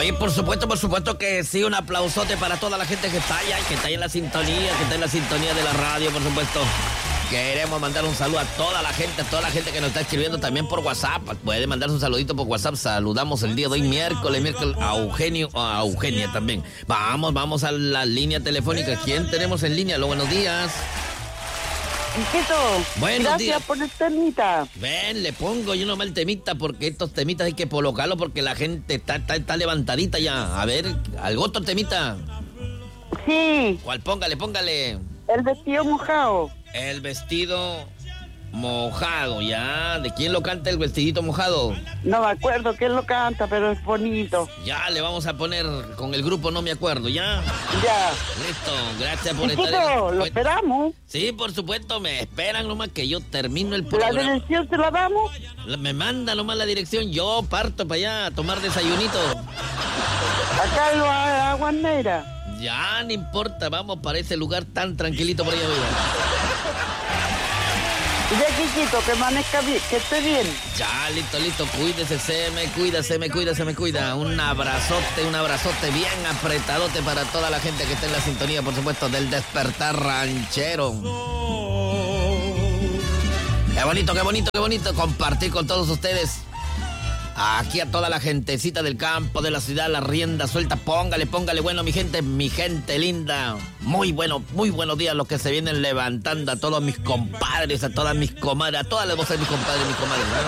Oye, por supuesto que sí, un aplausote para toda la gente que está allá, que está ahí en la sintonía, de la radio, por supuesto. Queremos mandar un saludo a toda la gente que nos está escribiendo también por WhatsApp. Puede mandarse un saludito por WhatsApp. Saludamos el día de hoy, miércoles, a Eugenio, a Eugenia también. Vamos a la línea telefónica. ¿Quién tenemos en línea? Buenos días. Hijito, Buenos días. Gracias por el temita. Ven, le pongo yo nomás el temita porque estos temitas hay que colocarlos porque la gente está levantadita ya. A ver, ¿algo otro temita? Sí. ¿Cuál? Póngale. El vestido mojado. El vestido mojado, ya. ¿De quién lo canta el vestidito mojado? No me acuerdo quién lo canta, pero es bonito. Ya, le vamos a poner con el grupo No Me Acuerdo, ¿ya? Ya. Listo, gracias por Hijito, estar... lo esperamos. Sí, por supuesto, me esperan nomás que yo termino el programa. ¿La dirección se la damos? Me manda nomás la dirección, yo parto para allá a tomar desayunito. Acá en la Aguanera. Ya, no importa, vamos para ese lugar tan tranquilito por allá arriba. Ya, Quiquito, que amanezca bien, que esté bien. Ya, listo, cuídese, se me cuida. Un abrazote bien apretadote para toda la gente que está en la sintonía, por supuesto, del Despertar Ranchero. Qué bonito compartir con todos ustedes. Aquí a toda la gentecita del campo, de la ciudad, la rienda suelta, póngale, bueno, mi gente linda. Muy buenos días los que se vienen levantando, a todos mis compadres, a todas mis comadres, a todas las voces de mis compadres y mis comadres, ¿no?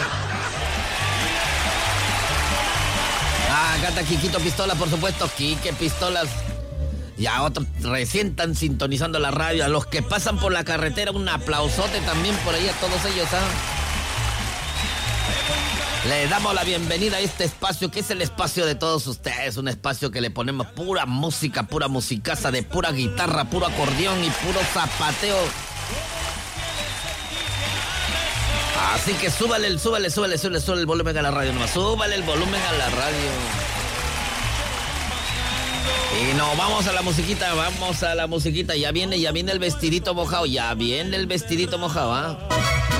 Acá está Quiquito Pistola, por supuesto, Quique Pistolas. Y a otros recién están sintonizando la radio, a los que pasan por la carretera, un aplausote también por ahí a todos ellos, ¿ah? Le damos la bienvenida a este espacio que es el espacio de todos ustedes, un espacio que le ponemos pura música, pura musicaza de pura guitarra, puro acordeón y puro zapateo. Así que súbale el volumen a la radio nomás, súbale el volumen a la radio. Y nos vamos a la musiquita, ya viene el vestidito mojado, ¿ah?